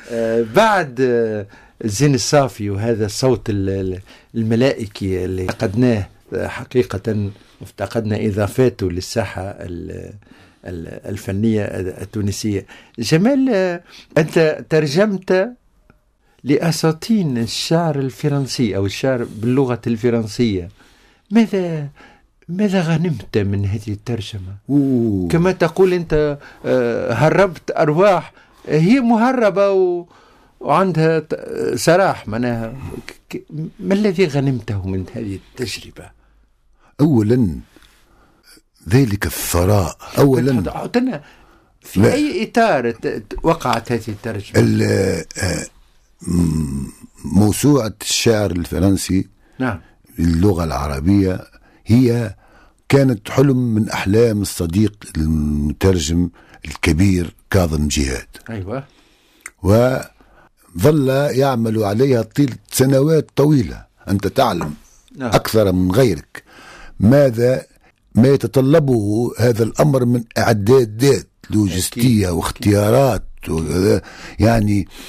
بعد الزين الصافي وهذا الصوت الملائكي اللي فقدناه حقيقة، افتقدنا إضافاته للساحة الفنية التونسية. جمال، أنت ترجمت لأساطين الشعر الفرنسي أو الشعر باللغة الفرنسية، ماذا غنمت من هذه الترجمة؟ كما تقول أنت هربت أرواح هي مهربة وعندها سراح، معناها ما الذي غنمته من هذه التجربة؟ أولا ذلك الثراء. أولا في أي إطار وقعت هذه الترجمة؟ موسوعة الشعر الفرنسي، نعم، اللغة العربية، هي كانت حلم من أحلام الصديق المترجم الكبير كاظم جهاد. أيوة. وظل يعمل عليها طيلة سنوات طويلة. أنت تعلم أكثر من غيرك ما يتطلبه هذا الأمر من إعدادات لوجستية واختيارات، يعني